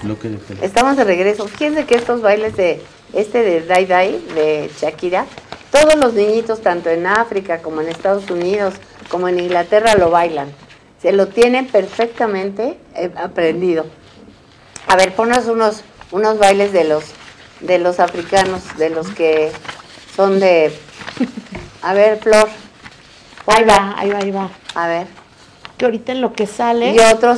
bloque de pelo. Estamos de regreso. Fíjense que estos bailes de Dai Dai, de Shakira, todos los niñitos, tanto en África como en Estados Unidos, como en Inglaterra, lo bailan. Se lo tienen perfectamente aprendido. A ver, ponos unos bailes de los africanos, de los que son de... A ver, Flor. Ahí va. A ver. Que ahorita en lo que sale... Y otros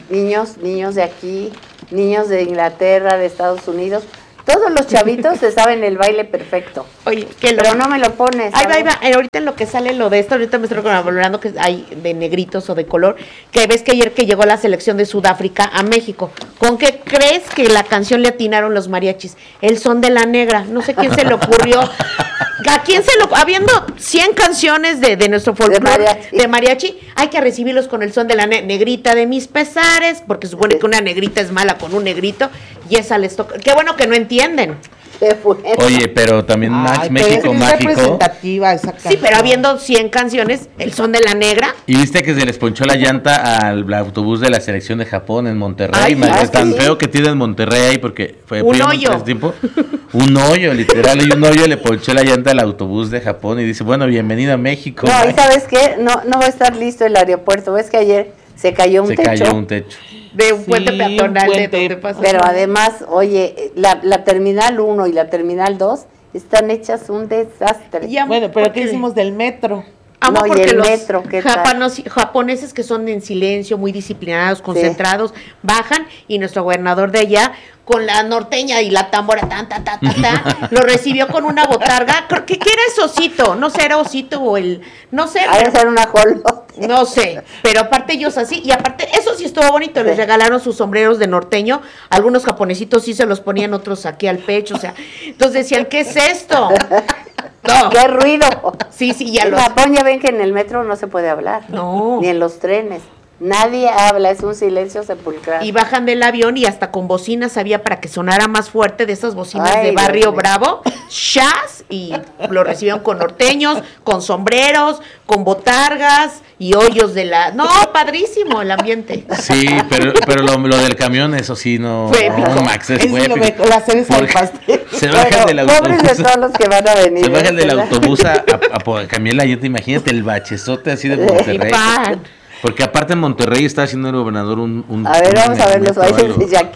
niños de aquí, niños de Inglaterra, de Estados Unidos. Todos los chavitos se saben el baile perfecto. Oye, pero no me lo pones. Ahí va. Ahorita en lo que sale lo de esto, ahorita me estoy hablando que hay de negritos o de color, que ves que ayer que llegó la selección de Sudáfrica a México, ¿con qué crees que la canción le atinaron los mariachis? El son de la negra. No sé quién se le ocurrió. ¿A quién se lo...? Habiendo 100 canciones de nuestro folclore de mariachi, hay que recibirlos con el son de la negrita de mis pesares, porque supone que una negrita es mala con un negrito, y esa les toca. Qué bueno que no entienden. Oye, pero también México Mágico. Representativa esa canción. Sí, pero habiendo 100 canciones, el son de la negra. Y viste que se les ponchó la llanta al autobús de la selección de Japón en Monterrey. Tan feo que tiene en Monterrey porque fue un hoyo. Un hoyo, literal, y un hoyo le ponchó la llanta al autobús de Japón y dice, bueno, bienvenido a México. No, ¿y sabes qué? No va a estar listo el aeropuerto. ¿Ves que ayer se cayó un techo? De un puente peatonal Pero además, oye, la Terminal 1 y la Terminal 2 están hechas un desastre. Bueno, pero ¿qué hicimos del metro? Amo y porque el los metro, japoneses que son en silencio, muy disciplinados, concentrados, bajan, y nuestro gobernador de allá, con la norteña y la tambora, lo recibió con una botarga. ¿Qué era ese osito? No sé, era osito o no sé. Ha de ser un ajolote. No sé, pero aparte ellos así, y aparte, eso sí estuvo bonito, les regalaron sus sombreros de norteño, algunos japonesitos sí se los ponían, otros aquí al pecho, o sea, entonces decían, ¿qué es esto? No. ¡Qué ruido! Sí, ya en Japón ya ven que en el metro no se puede hablar. No. Ni en los trenes. Nadie habla, es un silencio sepulcral. Y bajan del avión y hasta con bocinas había para que sonara más fuerte, de esas bocinas de Barrio Bravo, ¡shas! Y lo recibieron con norteños, con sombreros, con botargas y hoyos de la... No, padrísimo el ambiente. Sí, pero lo del camión, eso sí, no... Fue épico. No, Max, fue épico. La cereza del pastel. Se bajan del autobús. Pobres de todos los que van a venir. Se bajan del autobús a cambiar la llanta. Imagínate el bachezote así de Monterrey. Porque aparte en Monterrey está haciendo el gobernador un... A ver, vamos a ver los bailes de Shakira.